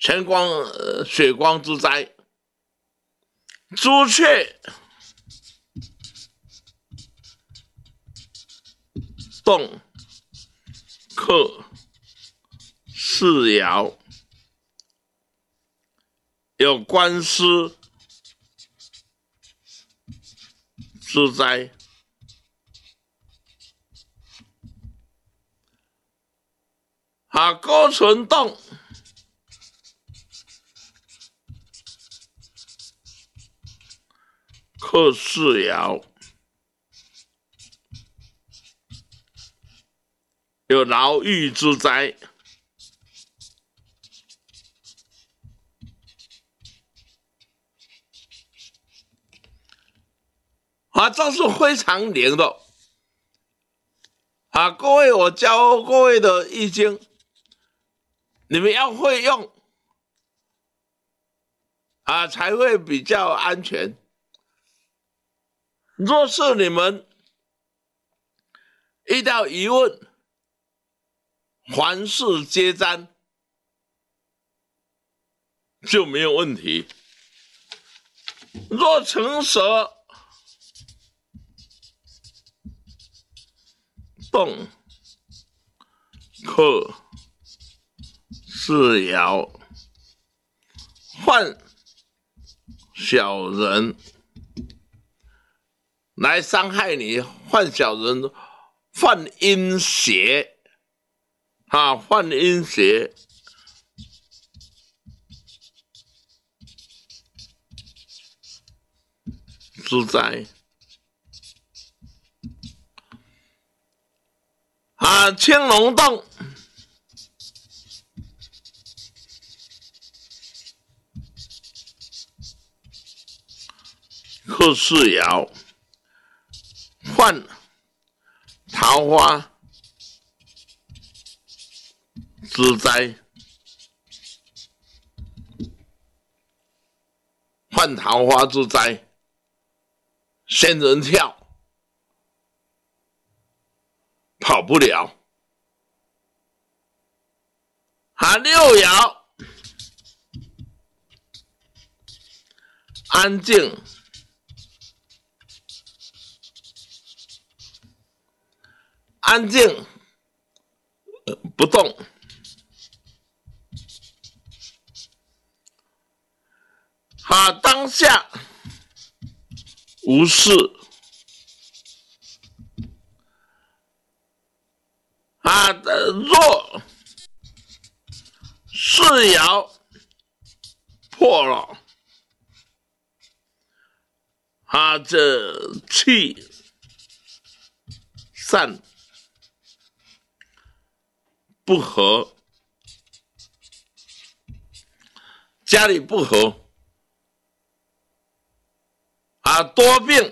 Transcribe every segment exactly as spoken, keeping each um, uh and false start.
全光、呃、血光之灾。朱雀动克世爻，有官司之灾。啊，勾存动克世爻，有牢狱之灾。啊，这是非常灵的。啊，各位，我教各位的易经，你们要会用，啊，才会比较安全。若是你们遇到疑问，凡事皆占，就没有问题。若成蛇动克世爻，犯小人来伤害你，犯小人，犯阴邪啊，犯阴邪。之灾啊，青龙洞克世爻，犯桃花之灾，犯桃花之灾，仙人跳跑不了。啊，六爻安静安静、呃、不动。啊，当下无事。啊，若世爻破了，啊，这气散不和，家里不和，啊，多病。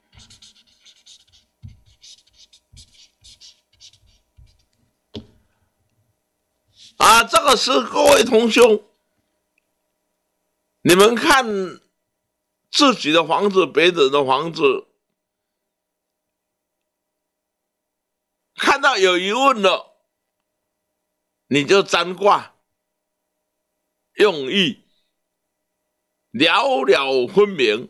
啊，这个是各位同兄，你们看自己的房子，别人的房子，看到有疑问了，你就占卦，用意了了分明。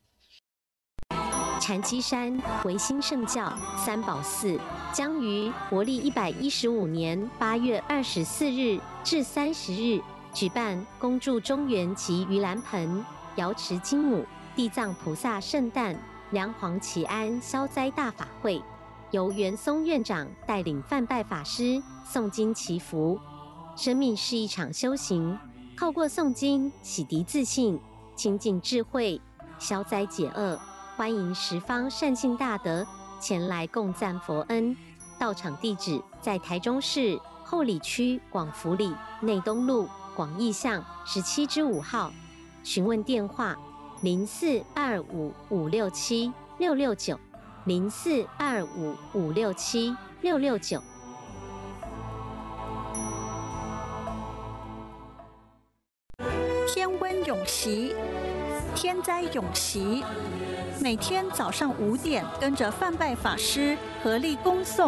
禅机山维新圣教三宝寺将于国历一百一十五年八月二十四日至三十日举办恭祝中元及盂兰盆、瑶池金母、地藏菩萨圣诞、梁皇祈安消灾大法会，由元松院长带领范拜法师诵经祈福。生命是一场修行，透过诵经洗涤自信，亲近智慧，消灾解厄。欢迎十方善信大德前来共赞佛恩。到场地址在台中市后里区广福里内东路广义巷十七之五号。询问电话零四二五五六七六六九零四二五五六七六六九。 天温永习，天灾永习。每天早上五点，跟着范拜法师合力恭诵